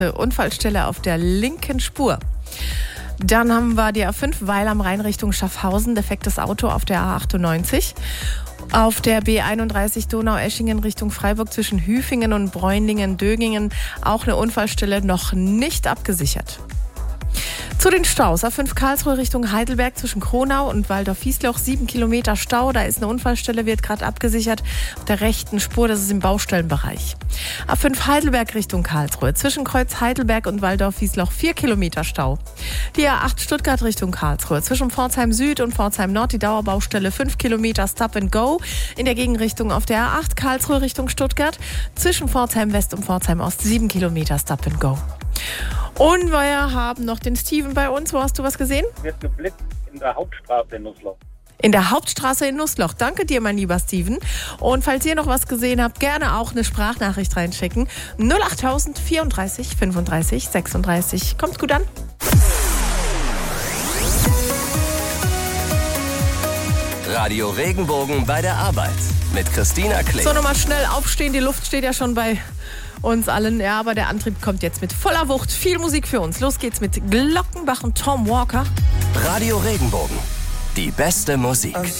Unfallstelle auf der linken Spur. Dann haben wir die A5 Weil am Rhein Richtung Schaffhausen, defektes Auto auf der A98. Auf der B31 Donaueschingen Richtung Freiburg zwischen Hüfingen und Bräunlingen-Dögingen auch eine Unfallstelle, noch nicht abgesichert. Zu den Staus. A5 Karlsruhe Richtung Heidelberg zwischen Kronau und Waldorf-Wiesloch 7 Kilometer Stau. Da ist eine Unfallstelle, wird gerade abgesichert auf der rechten Spur. Das ist im Baustellenbereich. A5 Heidelberg Richtung Karlsruhe zwischen Kreuz Heidelberg und Waldorf-Wiesloch 4 Kilometer Stau. Die A8 Stuttgart Richtung Karlsruhe zwischen Pforzheim Süd und Pforzheim Nord die Dauerbaustelle 5 Kilometer Stop and Go. In der Gegenrichtung auf der A8 Karlsruhe Richtung Stuttgart zwischen Pforzheim West und Pforzheim Ost 7 Kilometer Stop and Go. Und wir haben noch den Steven bei uns. Wo hast du was gesehen? Wird geblitzt in der Hauptstraße in Nussloch. In der Hauptstraße in Nussloch. Danke dir, mein lieber Steven. Und falls ihr noch was gesehen habt, gerne auch eine Sprachnachricht reinschicken. 08000 34 35 36. Kommt gut an. Radio Regenbogen bei der Arbeit mit Christina Kling. So, nochmal schnell aufstehen. Die Luft steht ja schon bei uns allen. Ja, aber der Antrieb kommt jetzt mit voller Wucht. Viel Musik für uns. Los geht's mit Glockenbach und Tom Walker. Radio Regenbogen. Die beste Musik.